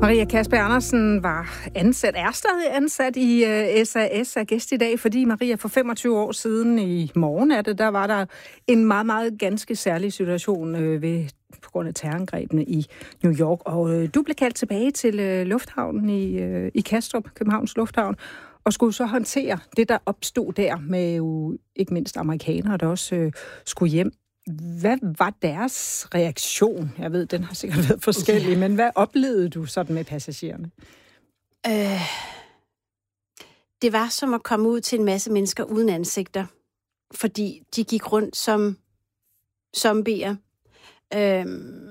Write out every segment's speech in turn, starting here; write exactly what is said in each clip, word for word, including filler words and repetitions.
Maria Kasper Andersen var ansat, er stadig ansat i uh, S A S, er gæst i dag, fordi Maria for femogtyve år siden i morgen er det, der var der en meget, meget ganske særlig situation uh, ved, på grund af terrorangrebene i New York. Og uh, du blev kaldt tilbage til uh, lufthavnen i, uh, i Kastrup, Københavns Lufthavn, og skulle så håndtere det, der opstod der med uh, ikke mindst amerikanere, der også uh, skulle hjem. Hvad var deres reaktion? Jeg ved, den har sikkert været forskellig, ja. Men hvad oplevede du sådan med passagererne? Øh, det var som at komme ud til en masse mennesker uden ansigter, fordi de gik rundt som zombier. Øh,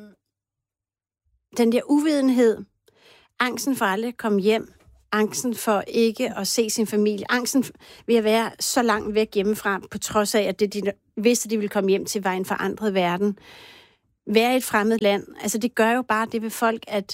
den der uvidenhed, angsten for aldrig at komme hjem, angsten for ikke at se sin familie, angsten ved at være så langt væk hjemmefra, på trods af, at det, de vidste, at de ville komme hjem til, var en forandret verden. Være i et fremmed land, altså det gør jo bare det ved folk, at,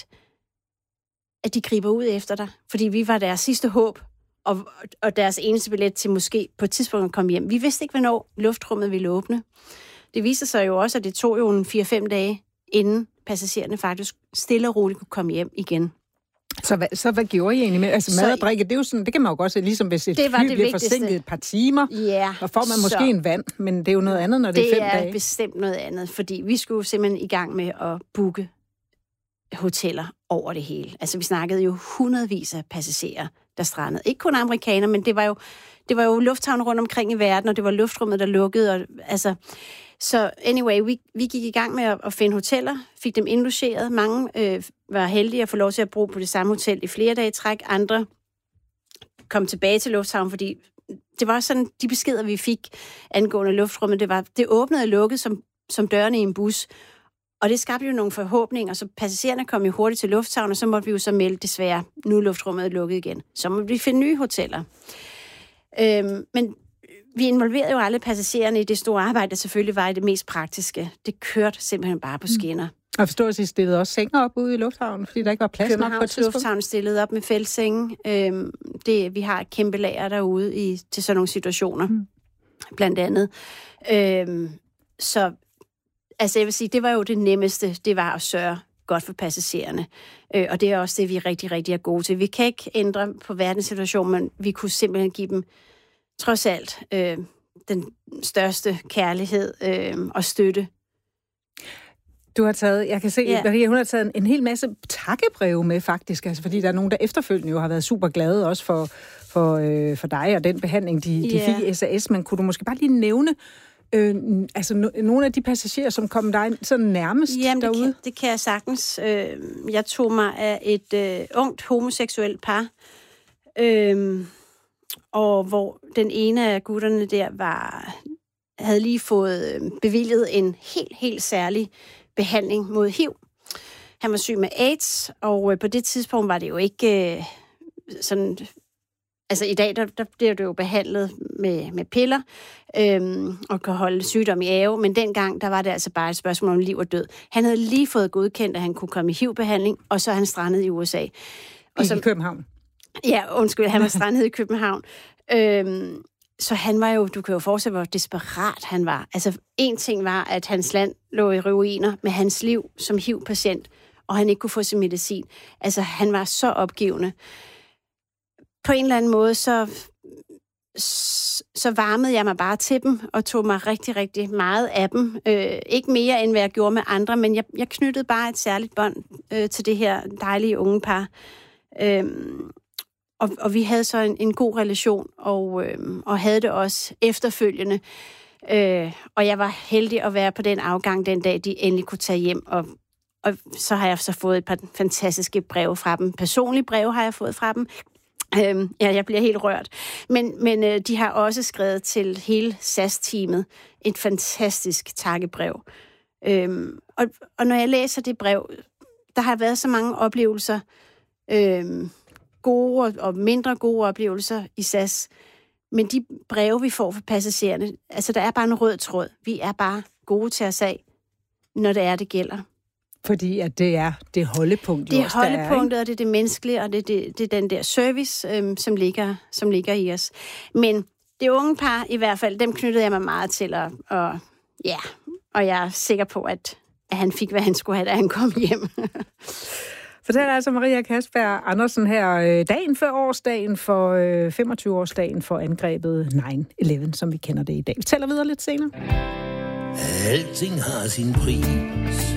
at de griber ud efter dig, fordi vi var deres sidste håb, og, og deres eneste billet til måske på et tidspunkt at komme hjem. Vi vidste ikke, hvornår luftrummet ville åbne. Det viste sig jo også, at det tog jo en fire fem dage, inden passagererne faktisk stille og roligt kunne komme hjem igen. Så hvad, så hvad gjorde I egentlig med? Altså mad og drikke, det er jo sådan, det kan man jo godt se, ligesom hvis et fly bliver vigtigste. Forsinket et par timer, ja, og får man måske så en vand, men det er jo noget andet, når det, det er fem dage. Det er bestemt noget andet, fordi vi skulle simpelthen i gang med at booke hoteller over det hele. Altså vi snakkede jo hundredvis af passagerer, der strandede. Ikke kun amerikanere, men det var jo, det var jo lufthavne rundt omkring i verden, og det var luftrummet, der lukkede. Og, altså, så anyway, vi, vi gik i gang med at, at finde hoteller, fik dem indlogeret. Mange øh, var heldige at få lov til at bo på det samme hotel i flere dage i træk. Andre kom tilbage til lufthavnen, fordi det var sådan, de beskeder, vi fik angående luftrummet, det var, det åbnede og lukkede som, som dørene i en bus. Og det skabte jo nogle forhåbninger, så passagererne kom jo hurtigt til lufthavnen, og så måtte vi jo så melde, desværre, nu er luftrummet lukket igen. Så måtte vi finde nye hoteller. Øhm, men vi involverede jo alle passagererne i det store arbejde, der selvfølgelig var i det mest praktiske. Det kørte simpelthen bare på skinner. Mm. Og jeg forstår, at I stillede også senger op ude i lufthavnen, fordi der ikke var plads nok på et tidspunkt. Lufthavn stillede op med fældsenge. Øhm, det, vi har et kæmpe lager derude i, til sådan nogle situationer, mm. blandt andet. Øhm, så altså jeg vil sige, det var jo det nemmeste, det var at sørge godt for passagererne. Øh, og det er også det, vi er rigtig, rigtig er gode til. Vi kan ikke ændre på verdenssituationen, men vi kunne simpelthen give dem trods alt øh, den største kærlighed øh, og støtte. Du har taget, jeg kan se, ja. Maria, hun har taget en, en hel masse takkebreve med faktisk, altså, fordi der er nogen, der efterfølgende jo har været super glade også for, for, øh, for dig og den behandling, de, de ja. fik i S A S. Men kunne du måske bare lige nævne øh, altså, no, nogle af de passagerer, som kom dig sådan nærmest Jamen, derude? Det kan, det kan jeg sagtens. Øh, jeg tog mig af et øh, ungt homoseksuelt par, øh, og hvor den ene af gutterne der var, havde lige fået bevilget en helt, helt særlig behandling mod H I V. Han var syg med AIDS, og på det tidspunkt var det jo ikke øh, sådan... Altså i dag, der, der bliver det jo behandlet med, med piller øhm, og kan holde sygdom i ave, men dengang, der var det altså bare et spørgsmål om liv og død. Han havde lige fået godkendt, at han kunne komme i H I V-behandling, og så er han strandet i U S A. Og I så, København? Ja, undskyld, han var strandet i København. Øhm, så han var jo, du kan jo forestille, hvor desperat han var. Altså, en ting var, at hans land lå i ruiner med hans liv som H I V-patient, og han ikke kunne få sin medicin. Altså, han var så opgivende. På en eller anden måde, så, så varmede jeg mig bare til dem, og tog mig rigtig, rigtig meget af dem. Øh, ikke mere, end hvad jeg gjorde med andre, men jeg, jeg knyttede bare et særligt bånd øh, til det her dejlige unge par. Øh, Og, og vi havde så en, en god relation, og, øh, og havde det også efterfølgende. Øh, og jeg var heldig at være på den afgang den dag, de endelig kunne tage hjem. Og, og så har jeg så fået et par fantastiske breve fra dem. Personlige breve har jeg fået fra dem. Øh, ja, jeg bliver helt rørt. Men, men øh, de har også skrevet til hele S A S-teamet et fantastisk takkebrev. Øh, og, og når jeg læser det brev, der har været så mange oplevelser, øh, gode og mindre gode oplevelser i S A S. Men de breve, vi får fra passagererne, altså der er bare en rød tråd. Vi er bare gode til os af, når det er, det gælder. Fordi at det er det holdepunkt, det er også, holdepunktet, der er, og det er det menneskelige, og det er, det, det er den der service, øhm, som, ligger, som ligger i os. Men det unge par, i hvert fald, dem knyttede jeg mig meget til, og, og, ja, og jeg er sikker på, at, at han fik, hvad han skulle have, da han kom hjem. Fortæller altså Maria Kasper Andersen her dagen før årsdagen for femogtyve-årsdagen for angrebet nine eleven, som vi kender det i dag. Vi taler videre lidt senere. Alting har sin pris.